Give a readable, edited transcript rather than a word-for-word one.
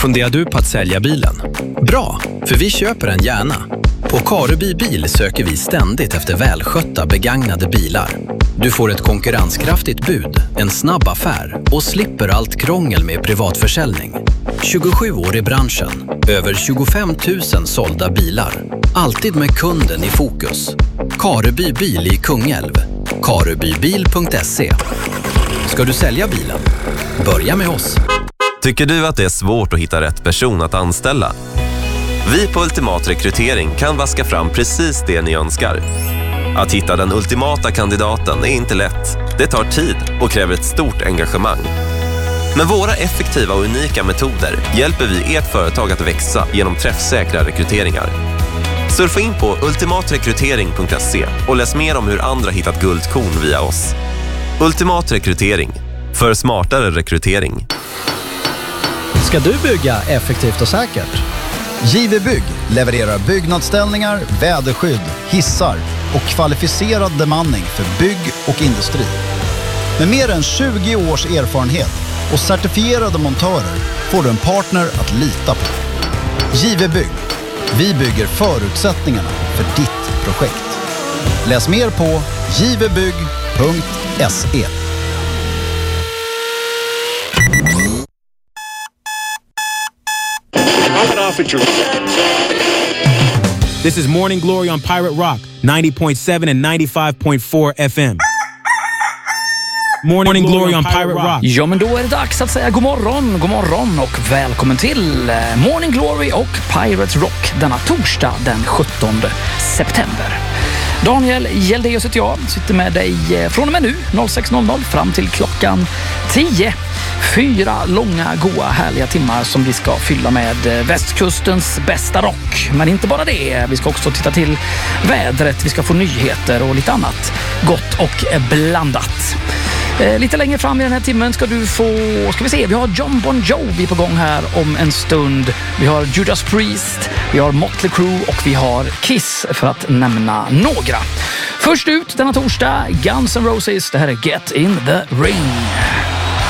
Funderar du på att sälja bilen? Bra, för vi köper den gärna. På Kareby Bil söker vi ständigt efter välskötta begagnade bilar. Du får ett konkurrenskraftigt bud, en snabb affär och slipper allt krångel med privatförsäljning. 27 år i branschen, över 25 000 sålda bilar. Alltid med kunden i fokus. Kareby Bil i Kungälv. karebybil.se. Ska du sälja bilen? Börja med oss. Tycker du att det är svårt att hitta rätt person att anställa? Vi på Ultimat Rekrytering kan vaska fram precis det ni önskar. Att hitta den ultimata kandidaten är inte lätt. Det tar tid och kräver ett stort engagemang. Med våra effektiva och unika metoder hjälper vi ert företag att växa genom träffsäkra rekryteringar. Surfa in på ultimatrekrytering.se och läs mer om hur andra hittat guldkorn via oss. Ultimat Rekrytering. För smartare rekrytering. Ska du bygga effektivt och säkert? JV Bygg levererar byggnadsställningar, väderskydd, hissar och kvalificerad bemanning för bygg och industri. Med mer än 20 års erfarenhet och certifierade montörer får du en partner att lita på. JV Bygg. Vi bygger förutsättningarna för ditt projekt. Läs mer på jvbygg.se. This is Morning Glory on Pirate Rock, 90.7 and 95.4 FM. Morning Glory on Pirate Rock. Ja, men då är det dags att säga god morgon och välkommen till Morning Glory och Pirate Rock denna torsdag den 17 september. Daniel Gäldeus heter jag, sitter med dig från och med nu 06.00 fram till klockan 10. 4 långa, goa, härliga timmar som vi ska fylla med västkustens bästa rock. Men inte bara det, vi ska också titta till vädret, vi ska få nyheter och lite annat gott och blandat. Lite längre fram i den här timmen ska du få, vi har John Bon Jovi på gång här om en stund. Vi har Judas Priest, vi har Motley Crue och vi har Kiss för att nämna några. Först ut denna torsdag, Guns N' Roses, det här är Get in the Ring.